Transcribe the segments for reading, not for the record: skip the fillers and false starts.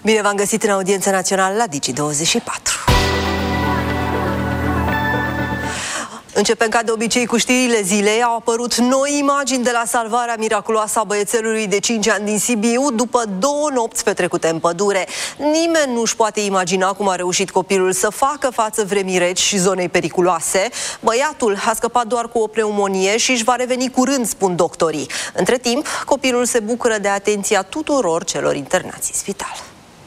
Bine v-am găsit în audiența națională la Digi24. Începem ca de obicei cu știrile zilei. Au apărut noi imagini de la salvarea miraculoasă a băiețelului de 5 ani din Sibiu după 2 nopți petrecute în pădure. Nimeni nu își poate imagina cum a reușit copilul să facă față vremii reci și zonei periculoase. Băiatul a scăpat doar cu o pneumonie și își va reveni curând, spun doctorii. Între timp, copilul se bucură de atenția tuturor celor internați în spital.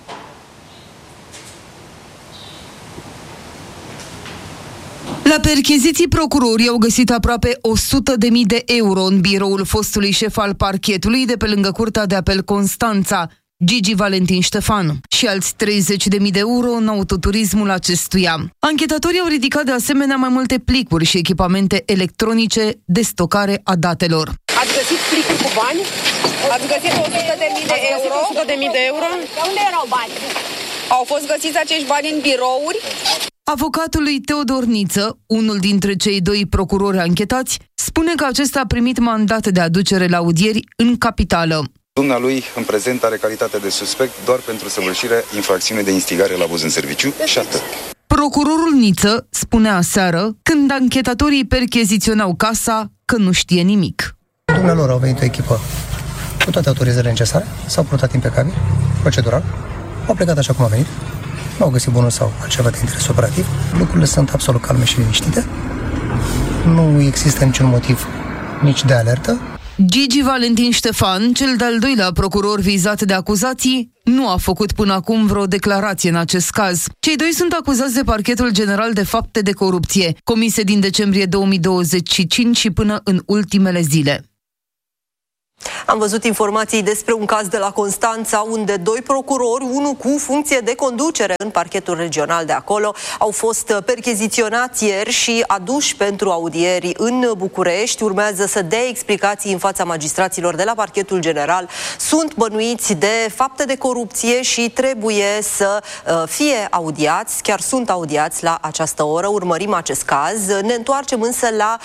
La percheziții, procurorii au găsit aproape 100.000 de euro în biroul fostului șef al parchetului de pe lângă Curtea de Apel Constanța, Gigi Valentin Ștefan, și alți 30.000 de euro în autoturismul acestuia. Anchetatorii au ridicat de asemenea mai multe plicuri și echipamente electronice de stocare a datelor. Ați găsit plicuri cu bani? Ați găsit 100.000 de euro? 100.000 de euro? De unde erau bani? Au fost găsiți acești bani în birouri? Avocatul lui Teodor Niță, unul dintre cei 2 procurori anchetați, spune că acesta a primit mandat de aducere la audieri în capitală. Dumnealui, în prezent, are calitate de suspect doar pentru săvârșirea infracțiunii de instigare la abuz în serviciu și atât. Procurorul Niță spunea aseară, când anchetatorii percheziționau casa, că nu știe nimic. Dumnealor au venit o echipă cu toate autorizările necesare, s-au purtat impecabil, procedural, au plecat așa cum a venit. Nu au găsit bunul sau altceva de interes operativ. Lucrurile sunt absolut calme și liniștite. Nu există niciun motiv nici de alertă. Gigi Valentin Ștefan, cel de-al 2-lea procuror vizat de acuzații, nu a făcut până acum vreo declarație în acest caz. Cei 2 sunt acuzați de Parchetul General de fapte de corupție, comise din decembrie 2025 și până în ultimele zile. Am văzut informații despre un caz de la Constanța, unde 2 procurori, unul cu funcție de conducere în parchetul regional de acolo, au fost percheziționați ieri și aduși pentru audieri în București. Urmează să dea explicații în fața magistraților de la parchetul general. Sunt bănuiți de fapte de corupție și trebuie să fie audiați, chiar sunt audiați la această oră. Urmărim acest caz. Ne întoarcem însă la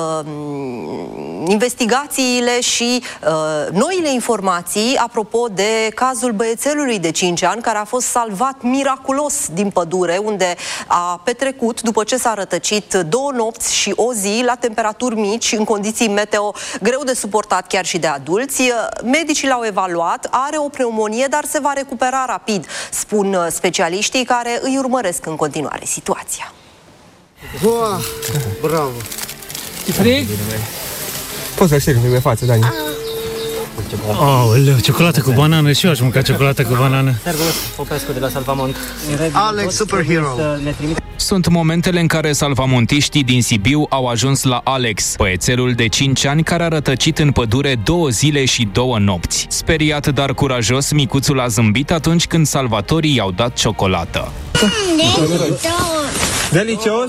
investigațiile și noile informații apropo de cazul băiețelului de 5 ani care a fost salvat miraculos din pădure, unde a petrecut, după ce s-a rătăcit, 2 nopți și o zi la temperaturi mici, în condiții meteo greu de suportat chiar și de adulți. Medicii l-au evaluat, are o pneumonie, dar se va recupera rapid, spun specialiștii care îi urmăresc în continuare situația. Wow, bravo! Frig? Poți să ștergi de față, Dani. Aoleu, ciocolată cu banană, și eu aș mânca ciocolată cu banană. Servus, Popescu de la Salvamont. Alex, superhero. Sunt momentele în care salvamontiștii din Sibiu au ajuns la Alex, băiețelul de 5 ani care a rătăcit în pădure 2 zile și 2 nopți. Speriat, dar curajos, micuțul a zâmbit atunci când salvatorii i-au dat ciocolată. Delicios?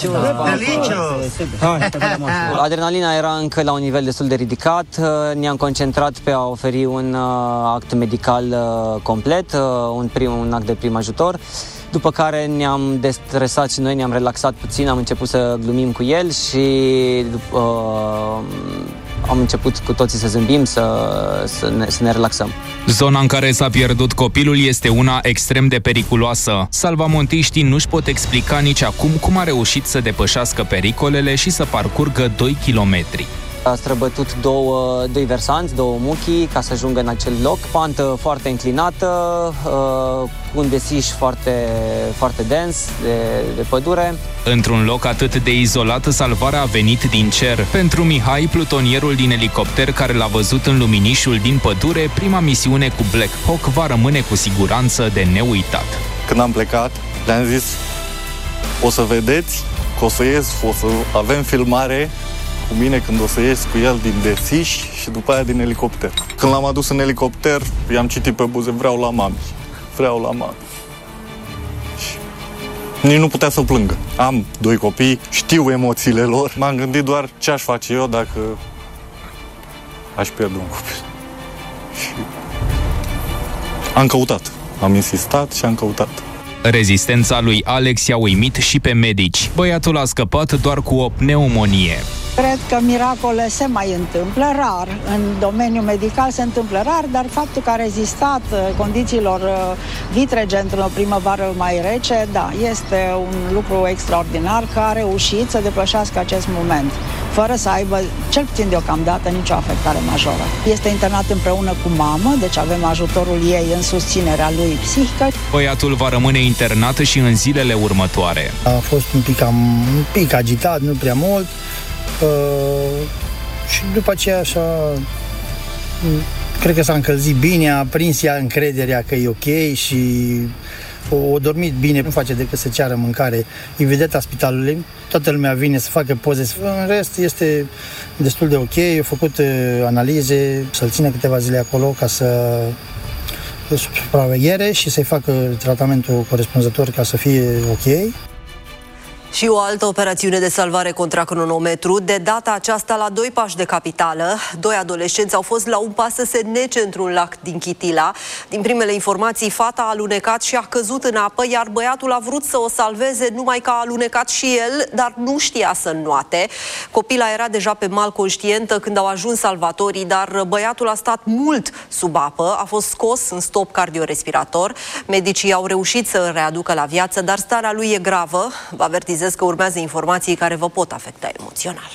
Adrenalina era încă la un nivel destul de ridicat. Ne-am concentrat pe a oferi un act medical complet, un act de prim ajutor. După care ne-am destresat și noi, ne-am relaxat puțin, am început să glumim cu el și am început cu toții să zâmbim, să ne relaxăm. Zona în care s-a pierdut copilul este una extrem de periculoasă. Salvamontiștii nu-și pot explica nici acum cum a reușit să depășească pericolele și să parcurgă 2 kilometri. A străbătut 2 versanți, 2 muchii ca să ajungă în acel loc. Pantă foarte înclinată, cu un desiș foarte dens de pădure. Într-un loc atât de izolat, salvarea a venit din cer. Pentru Mihai, plutonierul din elicopter care l-a văzut în luminișul din pădure, prima misiune cu Black Hawk va rămâne cu siguranță de neuitat. Când am plecat, le-am zis: o să vedeți că o să ies, o să avem filmare cu mine când o să ies cu el din desiș și după aia din elicopter. Când l-am adus în elicopter, i-am citit pe buze: vreau la mami, vreau la mami. Și nici nu putea să plângă. Am 2 copii, știu emoțiile lor. M-am gândit doar ce aș face eu dacă aș pierde un copil. Și am căutat, am insistat și am căutat. Rezistența lui Alex i-a uimit și pe medici. Băiatul a scăpat doar cu o pneumonie. Cred că miracole se mai întâmplă rar. În domeniul medical se întâmplă rar, dar faptul că a rezistat condițiilor vitrege într-o primăvară mai rece, da, este un lucru extraordinar că a reușit să depășească acest moment, fără să aibă, cel puțin deocamdată, nicio afectare majoră. Este internat împreună cu mamă, deci avem ajutorul ei în susținerea lui psihică. Băiatul va rămâne internat și în zilele următoare. A fost un pic agitat, nu prea mult. Și după aceea așa cred că s-a încălzit bine, a prins ea încrederea că e ok și o dormit bine, nu face decât să ceară mâncare. E vedeta spitalului, toată lumea vine să facă poze, în rest este destul de ok, a făcut analize, să-l țină câteva zile acolo ca să supraveghere și să-i facă tratamentul corespunzător ca să fie ok. Și o altă operațiune de salvare contra cronometru, de data aceasta la 2 pași de capitală. 2 adolescenți au fost la un pas să se nece într-un lac din Chitila. Din primele informații, fata a alunecat și a căzut în apă, iar băiatul a vrut să o salveze, numai că a alunecat și el, dar nu știa să înnoate. Copila era deja pe mal conștientă când au ajuns salvatorii, dar băiatul a stat mult sub apă, a fost scos în stop cardiorespirator. Medicii au reușit să îl readucă la viață, dar starea lui e gravă. Vă avertizez că urmează informații care vă pot afecta emoțional.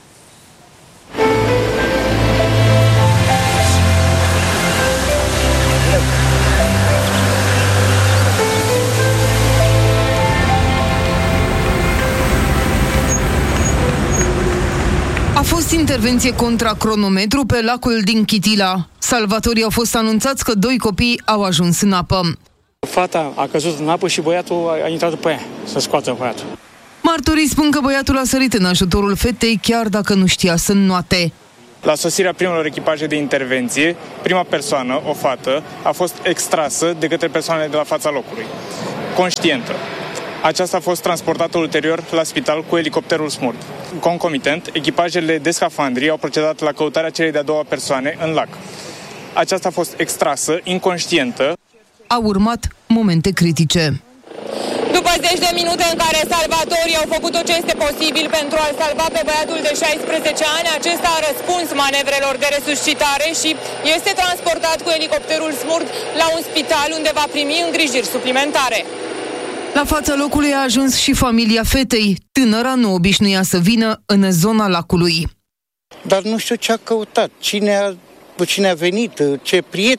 A fost intervenție contra cronometru pe lacul din Chitila. Salvatorii au fost anunțați că 2 copii au ajuns în apă. Fata a căzut în apă și băiatul a intrat după ea să scoată băiatul. Martorii spun că băiatul a sărit în ajutorul fetei chiar dacă nu știa să înnoate. La sosirea primelor echipaje de intervenție, prima persoană, o fată, a fost extrasă de către persoanele de la fața locului, conștientă. Aceasta a fost transportată ulterior la spital cu elicopterul SMURD. Concomitent, echipajele de scafandri au procedat la căutarea celei de-a doua persoane în lac. Aceasta a fost extrasă, inconștientă. Au urmat momente critice. După 10 de minute în care salvatorii au făcut tot ce este posibil pentru a-l salva pe băiatul de 16 ani, acesta a răspuns manevrelor de resuscitare și este transportat cu elicopterul SMURD la un spital unde va primi îngrijiri suplimentare. La fața locului a ajuns și familia fetei. Tânăra nu obișnuia să vină în zona lacului. Dar nu știu ce a căutat, cine a venit, ce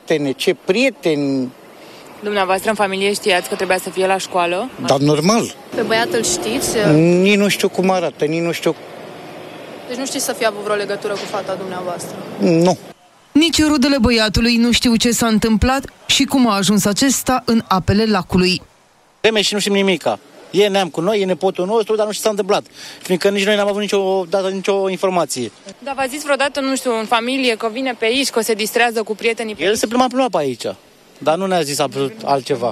prieteni. Dumneavoastră în familie știați că trebuia să fie la școală? Dar normal. Pe băiatul știți? Nici nu știu cum arată, nici nu știu. Deci nu știți să fie avut vreo legătură cu fata dumneavoastră? Nu. Nici rudele băiatului nu știu ce s-a întâmplat și cum a ajuns acesta în apele lacului. Vreme și nu știm nimica. E neam cu noi, e nepotul nostru, dar nu știu ce s-a întâmplat. Fiindcă nici noi n-am avut nicio informație. Dar v-ați zis vreodată, nu știu, în familie că vine pe aici, că se distrează cu prietenii? El se plimba pe aici, dar nu ne-a zis absolut altceva.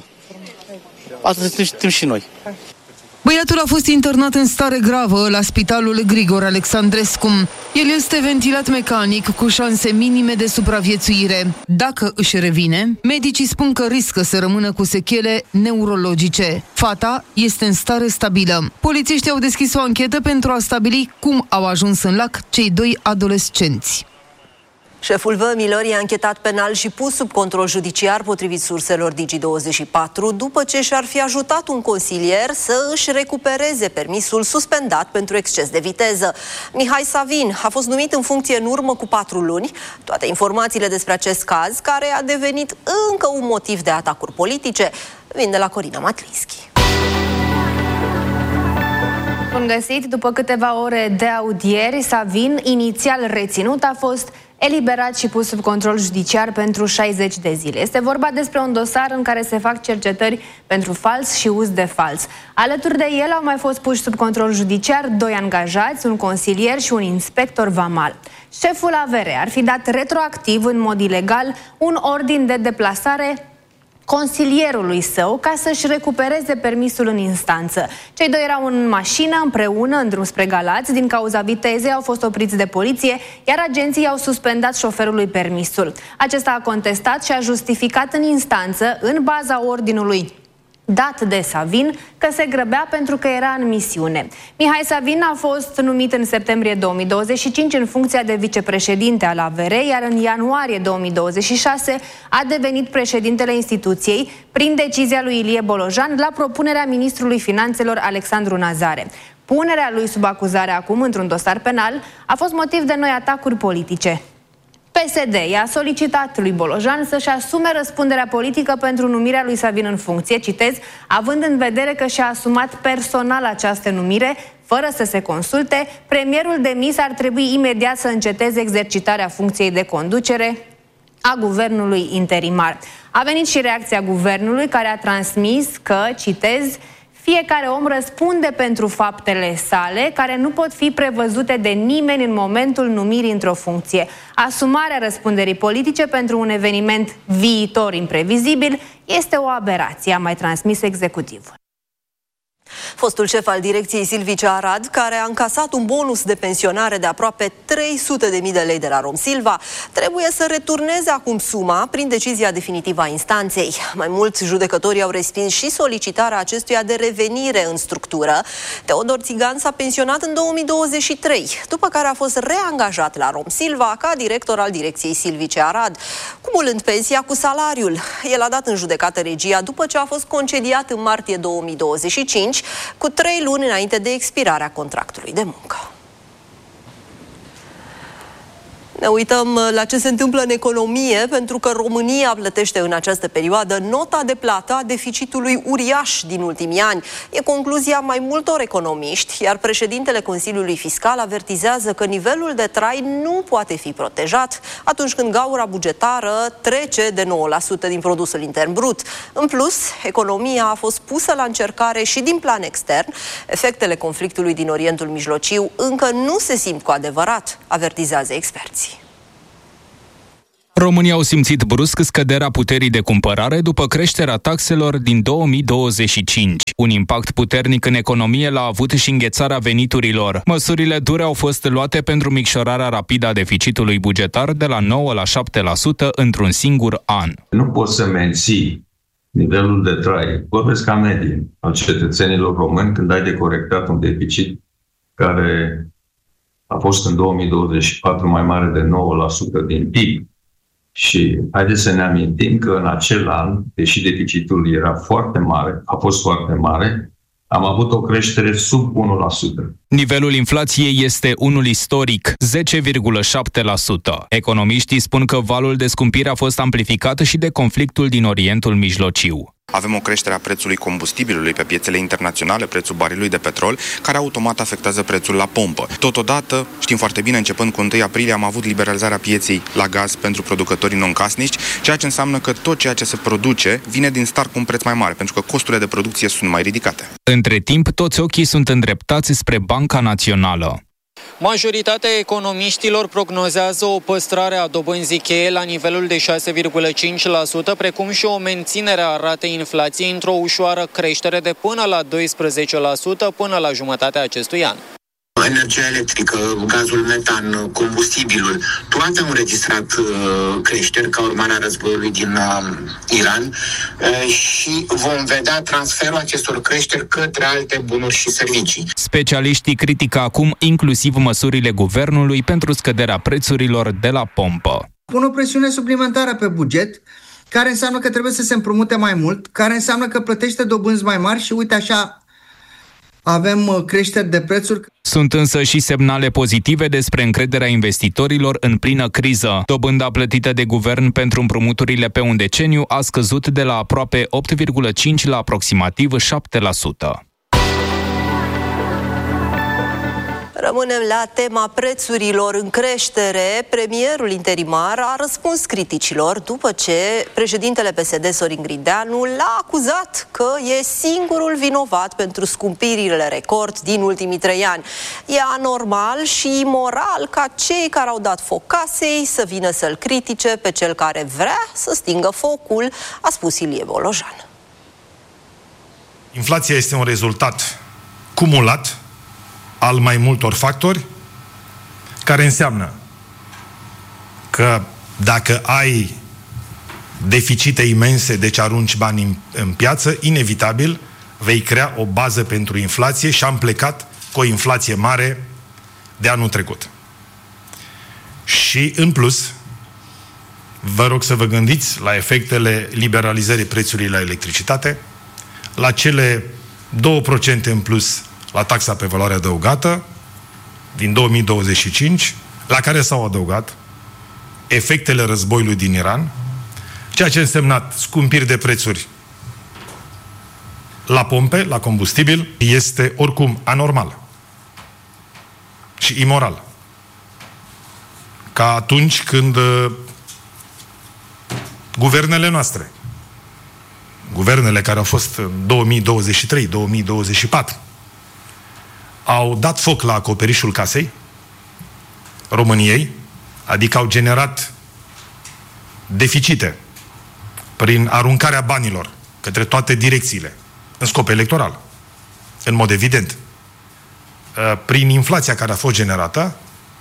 Asta știm și noi. Băiatul a fost internat în stare gravă la spitalul Grigore Alexandrescu. El este ventilat mecanic cu șanse minime de supraviețuire. Dacă își revine, medicii spun că riscă să rămână cu sechele neurologice. Fata este în stare stabilă. Polițiștii au deschis o anchetă pentru a stabili cum au ajuns în lac cei 2 adolescenți. Șeful vămilor i-a anchetat penal și pus sub control judiciar, potrivit surselor Digi24, după ce și-ar fi ajutat un consilier să își recupereze permisul suspendat pentru exces de viteză. Mihai Savin a fost numit în funcție în urmă cu 4 luni. Toate informațiile despre acest caz, care a devenit încă un motiv de atacuri politice, vin de la Corina Matlischi. Bun găsit! După câteva ore de audieri, Savin, inițial reținut, a fost eliberat și pus sub control judiciar pentru 60 de zile. Este vorba despre un dosar în care se fac cercetări pentru fals și uz de fals. Alături de el au mai fost puși sub control judiciar 2 angajați, un consilier și un inspector vamal. Șeful AVR ar fi dat retroactiv, în mod ilegal, un ordin de deplasare consilierului său ca să-și recupereze permisul în instanță. Cei 2 erau în mașină împreună în drum spre Galați. Din cauza vitezei au fost opriți de poliție, iar agenții au suspendat șoferului permisul. Acesta a contestat și a justificat în instanță, în baza ordinului dat de Savin că se grăbea pentru că era în misiune. Mihai Savin a fost numit în septembrie 2025 în funcția de vicepreședinte al AVR, iar în ianuarie 2026 a devenit președintele instituției prin decizia lui Ilie Bolojan la propunerea ministrului Finanțelor Alexandru Nazare. Punerea lui sub acuzare acum într-un dosar penal a fost motiv de noi atacuri politice. PSD i-a solicitat lui Bolojan să-și asume răspunderea politică pentru numirea lui Savin în funcție, citez, având în vedere că și-a asumat personal această numire, fără să se consulte, premierul demis ar trebui imediat să înceteze exercitarea funcției de conducere a guvernului interimar. A venit și reacția guvernului, care a transmis că, citez, fiecare om răspunde pentru faptele sale, care nu pot fi prevăzute de nimeni în momentul numirii într-o funcție. Asumarea răspunderii politice pentru un eveniment viitor imprevizibil este o aberație, a mai transmis executivul. Fostul șef al direcției Silvice Arad, care a încasat un bonus de pensionare de aproape 300.000 de lei de la Romsilva, trebuie să returneze acum suma prin decizia definitivă a instanței. Mai mult, judecătorii au respins și solicitarea acestuia de revenire în structură. Teodor Țigan s-a pensionat în 2023, după care a fost reangajat la Romsilva ca director al direcției Silvice Arad, cumulând pensia cu salariul. El a dat în judecată regia după ce a fost concediat în martie 2025, cu 3 luni înainte de expirarea contractului de muncă. Ne uităm la ce se întâmplă în economie, pentru că România plătește în această perioadă nota de plată a deficitului uriaș din ultimii ani. E concluzia mai multor economiști, iar președintele Consiliului Fiscal avertizează că nivelul de trai nu poate fi protejat atunci când gaura bugetară trece de 9% din produsul intern brut. În plus, economia a fost pusă la încercare și din plan extern. Efectele conflictului din Orientul Mijlociu încă nu se simt cu adevărat, avertizează experții. Românii au simțit brusc scăderea puterii de cumpărare după creșterea taxelor din 2025. Un impact puternic în economie l-a avut și înghețarea veniturilor. Măsurile dure au fost luate pentru micșorarea rapidă a deficitului bugetar de la 9 la 7% într-un singur an. Nu poți să menții nivelul de trai, vorbesc ca medie, al cetățenilor români când ai de corectat un deficit care a fost în 2024 mai mare de 9% din PIB. Și haideți să ne amintim că în acel an, deși deficitul era foarte mare, a fost foarte mare, am avut o creștere sub 1%. Nivelul inflației este unul istoric, 10,7%. Economiștii spun că valul de scumpire a fost amplificat și de conflictul din Orientul Mijlociu. Avem o creștere a prețului combustibilului pe piețele internaționale, prețul barilului de petrol, care automat afectează prețul la pompă. Totodată, știm foarte bine, începând cu 1 aprilie am avut liberalizarea pieței la gaz pentru producătorii non-casnici, ceea ce înseamnă că tot ceea ce se produce vine din start cu un preț mai mare, pentru că costurile de producție sunt mai ridicate. Între timp, toți ochii sunt îndreptați spre Banca Națională. Majoritatea economiștilor prognozează o păstrare a dobânzii cheie la nivelul de 6,5%, precum și o menținere a ratei inflației într-o ușoară creștere de până la 12% până la jumătatea acestui an. Energia electrică, gazul metan, combustibilul, toate au înregistrat creșteri ca urmare a războiului din Iran și vom vedea transferul acestor creșteri către alte bunuri și servicii. Specialiștii critică acum inclusiv măsurile guvernului pentru scăderea prețurilor de la pompă. Pun o presiune suplimentară pe buget, care înseamnă că trebuie să se împrumute mai mult, care înseamnă că plătește dobânzi mai mari și uite așa avem creșteri de prețuri. Sunt însă și semnale pozitive despre încrederea investitorilor în plină criză. Dobânda plătită de guvern pentru împrumuturile pe un deceniu a scăzut de la aproape 8,5 la aproximativ 7%. Rămânem la tema prețurilor în creștere. Premierul interimar a răspuns criticilor după ce președintele PSD, Sorin Grindeanu, l-a acuzat că e singurul vinovat pentru scumpirile record din ultimii 3 ani. E anormal și imoral ca cei care au dat foc casei să vină să-l critique pe cel care vrea să stingă focul, a spus Ilie Bolojan. Inflația este un rezultat cumulat al mai multor factori, care înseamnă că dacă ai deficite imense, deci arunci bani în piață, inevitabil vei crea o bază pentru inflație și am plecat cu o inflație mare de anul trecut. Și, în plus, vă rog să vă gândiți la efectele liberalizării prețului la electricitate, la cele 2% în plus la taxa pe valoare adăugată din 2025, la care s-au adăugat efectele războiului din Iran, ceea ce a însemnat scumpiri de prețuri la pompe, la combustibil, este oricum anormal și imoral. Ca atunci când guvernele noastre, guvernele care au fost în 2023-2024, au dat foc la acoperișul casei României, adică au generat deficite prin aruncarea banilor către toate direcțiile, în scop electoral, în mod evident, prin inflația care a fost generată,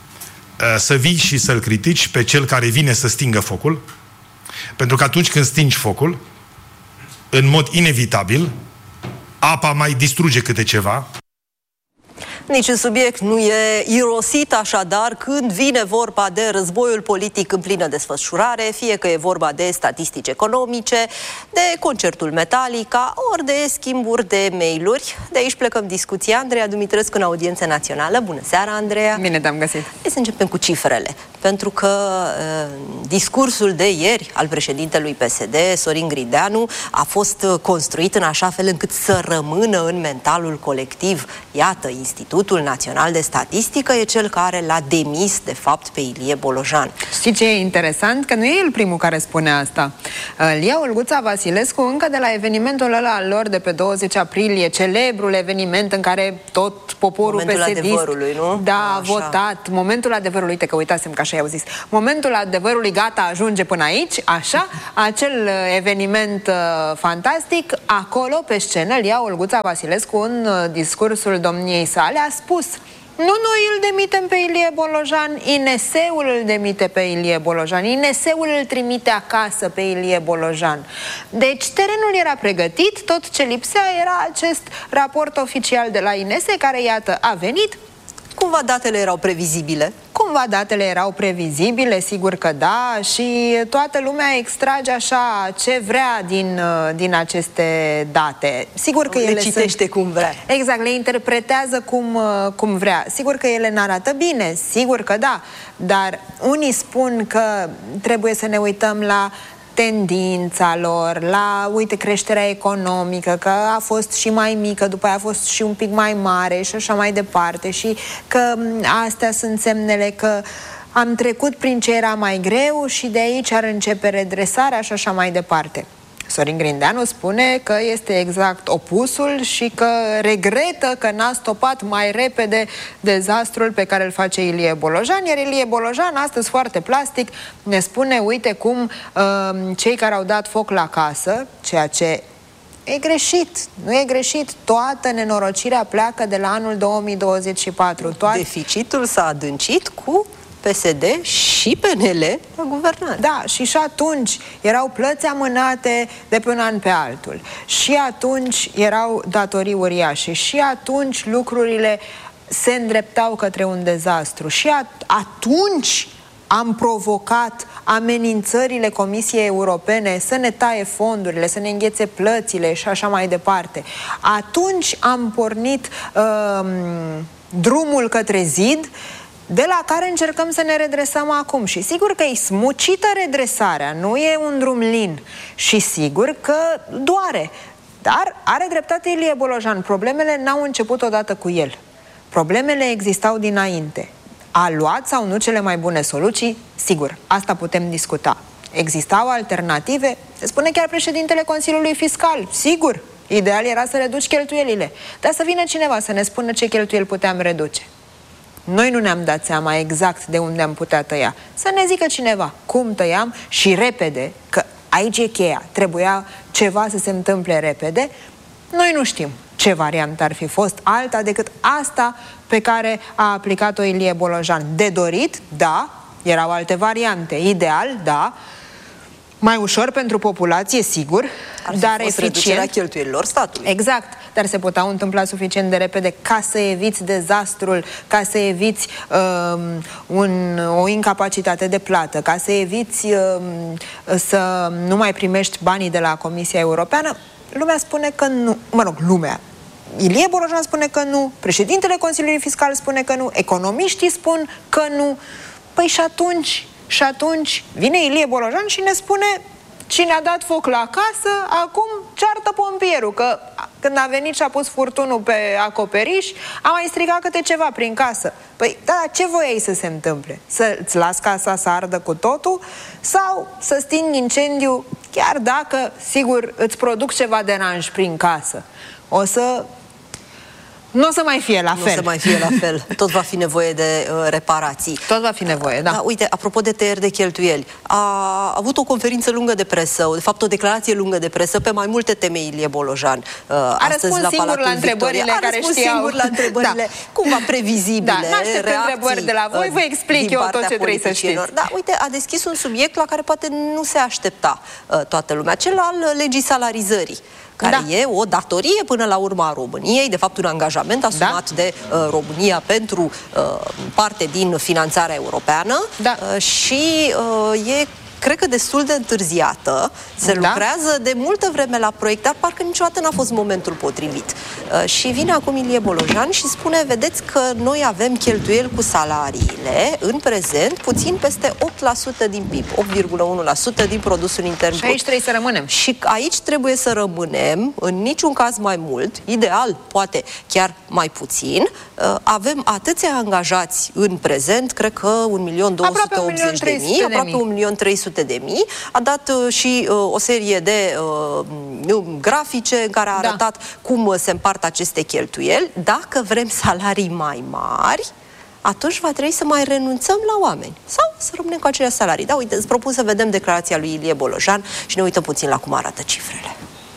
să vii și să-l critici pe cel care vine să stingă focul, pentru că atunci când stingi focul, în mod inevitabil, apa mai distruge câte ceva. Niciun subiect nu e irosit așadar când vine vorba de războiul politic în plină desfășurare, fie că e vorba de statistici economice, de concertul Metallica, ori de schimburi de mail-uri. De aici plecăm discuția. Andreea Dumitrescu în audiență națională. Bună seara, Andreea! Bine te-am găsit! Hai să începem cu cifrele, pentru că discursul de ieri al președintelui PSD, Sorin Grindeanu, a fost construit în așa fel încât să rămână în mentalul colectiv. Iată, Institutul Național de Statistică e cel care l-a demis, de fapt, pe Ilie Bolojan. Știi ce e interesant? Că nu e el primul care spune asta. Îl ia Olguța Vasilescu încă de la evenimentul ăla al lor de pe 20 aprilie, celebrul eveniment în care tot poporul momentul PSD-ist, adevărului, nu? da, a votat. Momentul adevărului, uite că uitasem că așa i-au zis. Momentul adevărului, gata, ajunge până aici, așa, acel eveniment fantastic, acolo, pe scenă, îl ia Olguța Vasilescu în discursul domniei sale, a spus: nu noi îl demitem pe Ilie Bolojan, INS-ul îl demite pe Ilie Bolojan, INS-ul îl trimite acasă pe Ilie Bolojan. Deci terenul era pregătit, tot ce lipsea era acest raport oficial de la INS care, iată, a venit. Cumva datele erau previzibile? Cumva datele erau previzibile, sigur că da, și toată lumea extrage așa ce vrea din aceste date. Sigur că le citește cum vrea. Exact, le interpretează cum vrea. Sigur că ele n-arată bine, sigur că da, dar unii spun că trebuie să ne uităm la tendința lor, la, uite, creșterea economică, că a fost și mai mică, după aia a fost și un pic mai mare și așa mai departe, și că astea sunt semnele că am trecut prin ce era mai greu și de aici ar începe redresarea și așa mai departe. Sorin Grindeanu spune că este exact opusul și că regretă că n-a stopat mai repede dezastrul pe care îl face Ilie Bolojan, iar Ilie Bolojan astăzi foarte plastic ne spune, uite cum cei care au dat foc la casă, ceea ce e greșit, nu e greșit, toată nenorocirea pleacă de la anul 2024. Deficitul s-a adâncit cu PSD și PNL la guvernare. Da, și atunci erau plăți amânate de pe un an pe altul. Și atunci erau datorii uriașe. Și atunci lucrurile se îndreptau către un dezastru. Și atunci am provocat amenințările Comisiei Europene să ne taie fondurile, să ne înghețe plățile și așa mai departe. Atunci am pornit drumul către zid, de la care încercăm să ne redresăm acum. Și sigur că e smucită redresarea, nu e un drum lin. Și sigur că doare. Dar are dreptate Ilie Bolojan. Problemele n-au început odată cu el. Problemele existau dinainte. A luat sau nu cele mai bune soluții? Sigur, asta putem discuta. Existau alternative? Se spune chiar președintele Consiliului Fiscal. Sigur, ideal era să reduci cheltuielile. Dar să vină cineva să ne spună ce cheltuieli puteam reduce. Noi nu ne-am dat seama exact de unde am putea tăia. Să ne zică cineva cum tăiam și repede, că aici e cheia. Trebuia ceva să se întâmple repede. Noi nu știm ce variantă ar fi fost alta decât asta pe care a aplicat-o Ilie Bolojan. De dorit, da, erau alte variante. Ideal, da, Mai ușor pentru populație, sigur, dar eficient. Cheltuielilor statului. Exact, dar se puteau întâmpla suficient de repede ca să eviți dezastrul, ca să eviți o incapacitate de plată, ca să eviți să nu mai primești banii de la Comisia Europeană. Lumea spune că nu, lumea. Ilie Bolojan spune că nu, președintele Consiliului Fiscal spune că nu, economiștii spun că nu. Păi și atunci vine Ilie Bolojan și ne spune: cine a dat foc la casă, acum ceartă pompierul, că când a venit și a pus furtunul pe acoperiș, a mai strigat câte ceva prin casă. Păi, da, ce voiai să se întâmple? Să-ți las casa să ardă cu totul? Sau să stingi incendiu, chiar dacă, sigur, îți produc ceva deranj prin casă? Nu o să mai fie la fel. Nu o să mai fie la fel. Tot va fi nevoie de reparații. Tot va fi nevoie, da. Uite, apropo de tăieri de cheltuieli, a avut o conferință lungă de presă, de fapt o declarație lungă de presă pe mai multe teme Ilie Bolojan. A răspuns singur la întrebările care știau. Singur la întrebările cumva previzibile, n-aștept întrebări de la voi, vă explic eu tot ce trebuie să știți. Da, uite, a deschis un subiect la care poate nu se aștepta toată lumea, cel al legii salarizării, care e o datorie până la urmă a României, de fapt un angajament asumat de România pentru parte din finanțarea europeană și e, cred că, destul de întârziată. Se lucrează de multă vreme la proiect, dar parcă niciodată n-a fost momentul potrivit. Și vine acum Ilie Bolojan și spune: vedeți că noi avem cheltuieli cu salariile în prezent puțin peste 8% din PIB, 8,1% din produsul intern brut. Și aici trebuie să rămânem. Și aici trebuie să rămânem, în niciun caz mai mult, ideal, poate chiar mai puțin. Avem atâția angajați în prezent, cred că 1.280.000, aproape 1.300.000. A dat și o serie de grafice în care a arătat cum se împart aceste cheltuieli. Dacă vrem salarii mai mari, atunci va trebui să mai renunțăm la oameni sau să rămânem cu aceleași salarii. Da, uite, îți propun să vedem declarația lui Ilie Bolojan și ne uităm puțin la cum arată cifrele.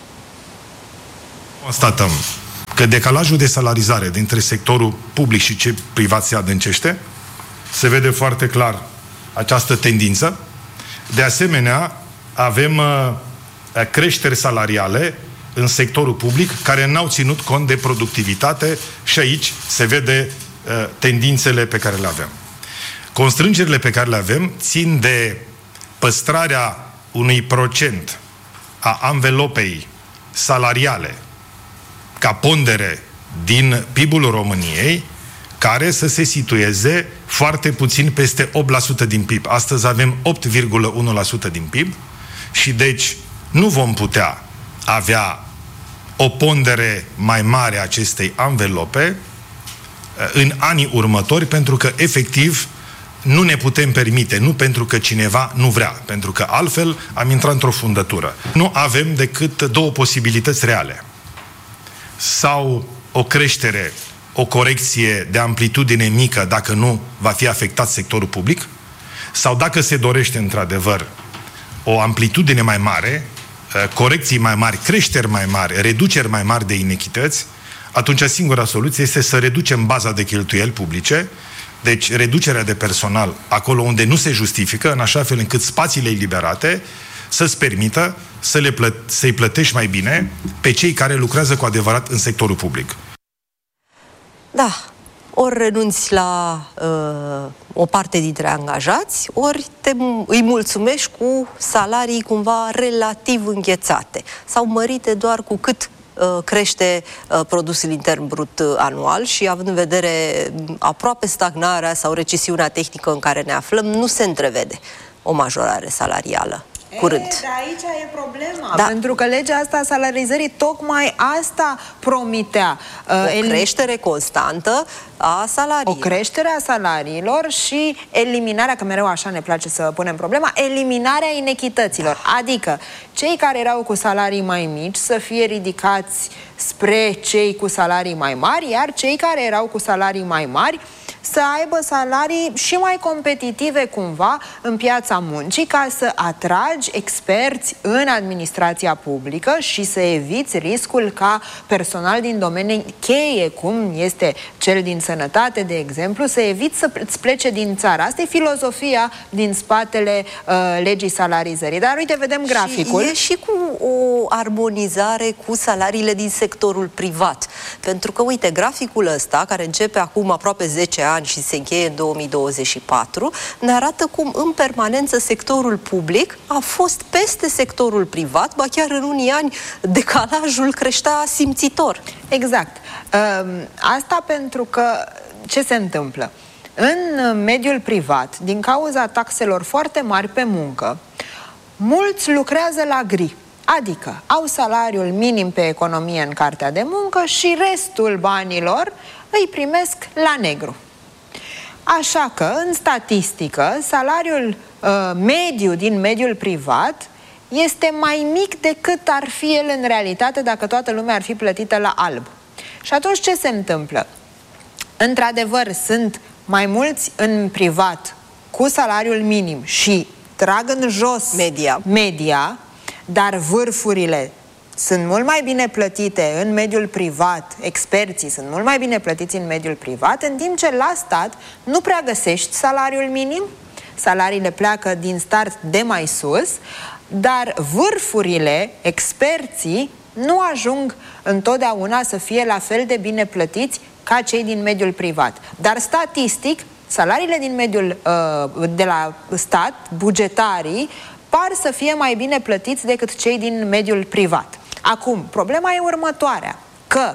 Constatăm că decalajul de salarizare dintre sectorul public și cel privat se adâncește. Se vede foarte clar această tendință. De asemenea, avem creșteri salariale în sectorul public care n-au ținut cont de productivitate și aici se vede tendințele pe care le avem. Constrângerile pe care le avem țin de păstrarea unui procent a anvelopei salariale ca pondere din PIB-ul României, care să se situeze foarte puțin peste 8% din PIB. Astăzi avem 8,1% din PIB și deci nu vom putea avea o pondere mai mare a acestei anvelope în anii următori, pentru că efectiv nu ne putem permite, nu pentru că cineva nu vrea, pentru că altfel am intrat într-o fundătură. Nu avem decât două posibilități reale. Sau o creștere, o corecție de amplitudine mică, dacă nu va fi afectat sectorul public, sau dacă se dorește într-adevăr o amplitudine mai mare, corecții mai mari, creșteri mai mari, reduceri mai mari de inechități, atunci singura soluție este să reducem baza de cheltuieli publice, deci reducerea de personal acolo unde nu se justifică, în așa fel încât spațiile eliberate să-ți permită să-i plătești mai bine pe cei care lucrează cu adevărat în sectorul public. Da, ori renunți la o parte dintre angajați, ori îi mulțumești cu salarii cumva relativ înghețate sau mărite doar cu cât crește produsul intern brut anual și având în vedere aproape stagnarea sau recesiunea tehnică în care ne aflăm, nu se întrevede o majorare salarială curând. Dar aici e problema, pentru că legea asta a salarizării tocmai asta promitea. O creștere constantă a salariilor. O creștere a salariilor și eliminarea, că mereu așa ne place să punem problema, eliminarea inechităților. Adică cei care erau cu salarii mai mici să fie ridicați spre cei cu salarii mai mari, iar cei care erau cu salarii mai mari să aibă salarii și mai competitive cumva în piața muncii, ca să atragi experți în administrația publică și să eviți riscul ca personal din domenii cheie, cum este cel din sănătate, de exemplu, să eviți să-ți plece din țară. Asta e filozofia din spatele legii salarizării. Dar uite, vedem graficul. Și e și cu o armonizare cu salariile din sectorul privat. Pentru că, uite, graficul ăsta, care începe acum aproape 10 ani și se încheie în 2024, ne arată cum în permanență sectorul public a fost peste sectorul privat, ba chiar în unii ani decalajul creștea simțitor. Exact. Asta pentru că ce se întâmplă? În mediul privat, din cauza taxelor foarte mari pe muncă, mulți lucrează la gri. Adică au salariul minim pe economie în cartea de muncă și restul banilor îi primesc la negru. Așa că, în statistică, salariul mediu din mediul privat este mai mic decât ar fi el în realitate dacă toată lumea ar fi plătită la alb. Și atunci ce se întâmplă? Într-adevăr, sunt mai mulți în privat cu salariul minim și trag în jos media, dar vârfurile sunt mult mai bine plătite în mediul privat, experții sunt mult mai bine plătiți în mediul privat, în timp ce la stat nu prea găsești salariul minim, salariile pleacă din start de mai sus, dar vârfurile, experții, nu ajung întotdeauna să fie la fel de bine plătiți ca cei din mediul privat. Dar statistic, salariile din mediul de la stat, bugetarii, par să fie mai bine plătiți decât cei din mediul privat. Acum, problema e următoarea, că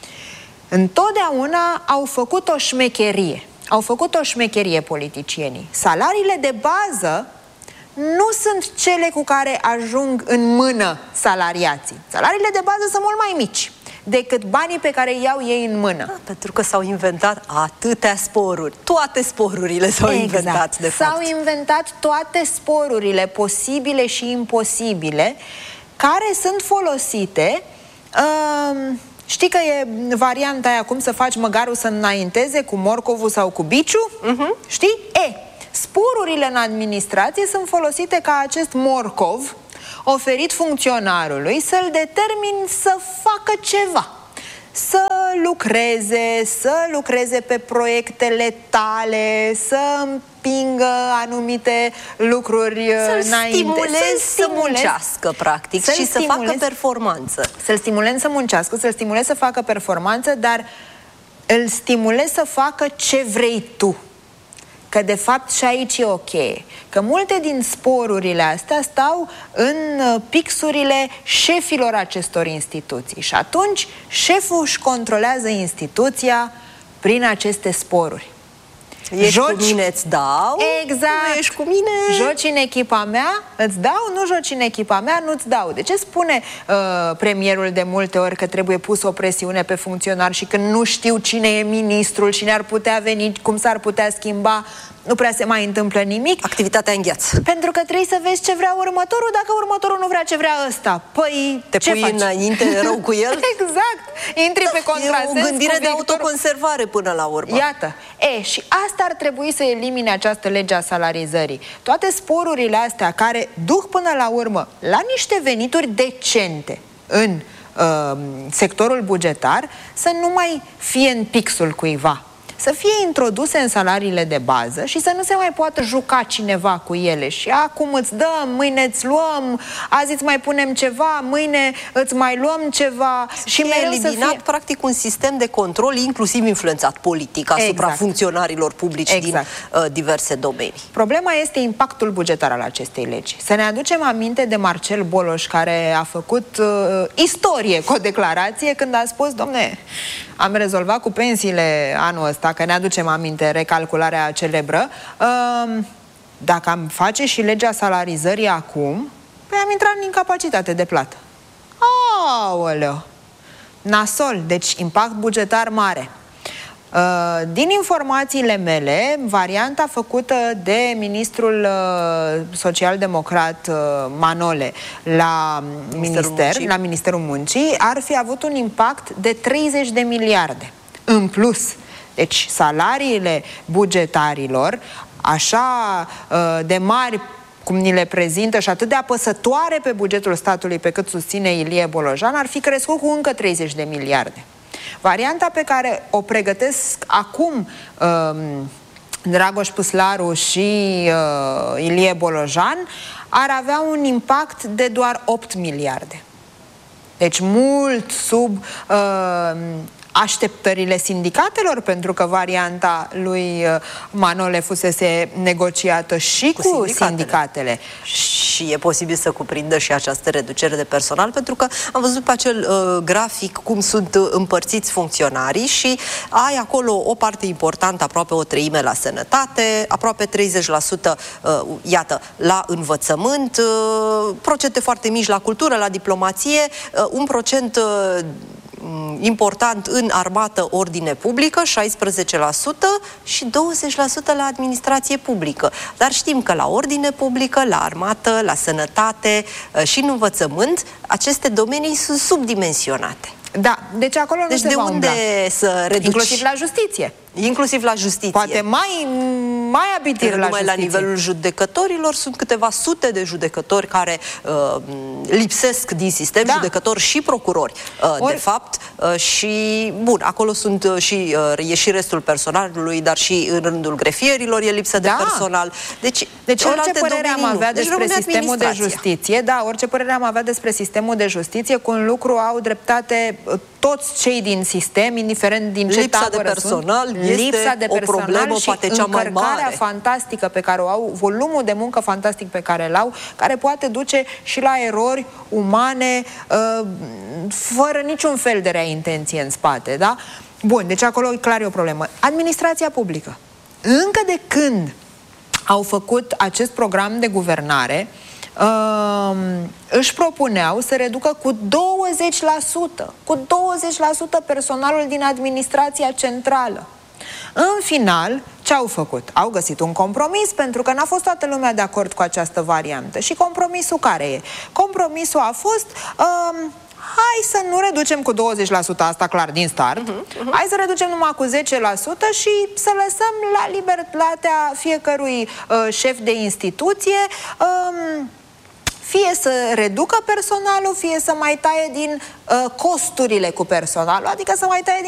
întotdeauna au făcut o șmecherie. Au făcut o șmecherie politicienii. Salariile de bază nu sunt cele cu care ajung în mână salariații. Salariile de bază sunt mult mai mici decât banii pe care îi iau ei în mână. Pentru că s-au inventat atâtea sporuri. Toate sporurile s-au inventat, de fapt. S-au inventat toate sporurile posibile și imposibile care sunt folosite. Știi că e varianta aia cum să faci măgarul să înainteze cu morcovul sau cu biciu? Știi? Sporurile în administrație sunt folosite ca acest morcov oferit funcționarului să-l determin să facă ceva. Să lucreze pe proiectele tale, să împingă anumite lucruri înainte. Să muncească, practic, și să facă performanță. Să-l stimulezi să muncească, să-l stimulezi să facă performanță, dar îl stimulezi să facă ce vrei tu. Că de fapt și aici e ok. Că multe din sporurile astea stau în pixurile șefilor acestor instituții. Și atunci șeful își controlează instituția prin aceste sporuri. Ești cu mine, îți dau. Exact. Nu ești cu mine. Joci în echipa mea, îți dau. Nu joci în echipa mea, nu-ți dau. De ce spune premierul de multe ori că trebuie pus o presiune pe funcționari și când nu știu cine e ministrul, cine ar putea veni, cum s-ar putea schimba, nu prea se mai întâmplă nimic? Activitatea îngheață. Pentru că trebuie să vezi ce vrea următorul. Dacă următorul nu vrea ce vrea ăsta, păi te pui înainte rău cu el? Exact. Intri pe contrasens. E o gândire de autoconservare până la urmă. Iată. Și asta ar trebui să elimine această lege a salarizării. Toate sporurile astea care duc până la urmă la niște venituri decente în sectorul bugetar să nu mai fie în pixul cuiva. Să fie introduse în salariile de bază și să nu se mai poată juca cineva cu ele. Și acum îți dăm, mâine îți luăm, azi îți mai punem ceva, mâine îți mai luăm ceva. Și mereu eliminat, practic, un sistem de control, inclusiv influențat politic, asupra funcționarilor publici din diverse domenii. Problema este impactul bugetar al acestei legi. Să ne aducem aminte de Marcel Boloș, care a făcut istorie cu o declarație când a spus: domne, am rezolvat cu pensiile anul ăsta, că ne aducem aminte recalcularea celebră, dacă am face și legea salarizării acum, păi am intrat în incapacitate de plată. Aoleu! Nasol, deci impact bugetar mare. Din informațiile mele, varianta făcută de ministrul social-democrat Manole la Ministerul Muncii ar fi avut un impact de 30 de miliarde în plus. Deci salariile bugetarilor, așa de mari cum ni le prezintă și atât de apăsătoare pe bugetul statului pe cât susține Ilie Bolojan, ar fi crescut cu încă 30 de miliarde. Varianta pe care o pregătesc acum Dragoș Păslaru și Ilie Bolojan ar avea un impact de doar 8 miliarde. Deci mult sub așteptările sindicatelor, pentru că varianta lui Manole fusese negociată și cu sindicatele. Și e posibil să cuprindă și această reducere de personal, pentru că am văzut pe acel grafic cum sunt împărțiți funcționarii și ai acolo o parte importantă, aproape o treime la sănătate, aproape 30% iată, la învățământ, procente foarte mici la cultură, la diplomație, un procent important în armată, ordine publică, 16% și 20% la administrație publică. Dar știm că la ordine publică, la armată, la sănătate și în învățământ, aceste domenii sunt subdimensionate. Da, deci acolo nu se va umbla. Să reduci? Inclusiv la justiție. Inclusiv la justiție. Poate mai abitir la justiție. La nivelul judecătorilor sunt câteva sute de judecători care lipsesc din sistem, judecători și procurori, de fapt. Și, bun, acolo sunt e și restul personalului, dar și în rândul grefierilor e lipsă de personal. Deci orice părere am avea despre sistemul de justiție, orice părere am avea despre sistemul de justiție, cu un lucru au dreptate toți cei din sistem, indiferent din ce tabără de personal sunt, este lipsa de personal o problemă, și poate cea mai mare, fantastică pe care o au, volumul de muncă fantastic pe care îl au, care poate duce și la erori umane, fără niciun fel de rea intenție în spate, da? Bun, deci acolo clar e o problemă. Administrația publică. Încă de când au făcut acest program de guvernare, își propuneau să reducă cu 20% personalul din administrația centrală. În final, ce au făcut? Au găsit un compromis, pentru că n-a fost toată lumea de acord cu această variantă. Și compromisul care e? Compromisul a fost hai să nu reducem cu 20%, asta clar din start, hai să reducem numai cu 10% și să lăsăm la libertatea fiecărui șef de instituție fie să reducă personalul, fie să mai taie din costurile cu personalul, adică să mai taie din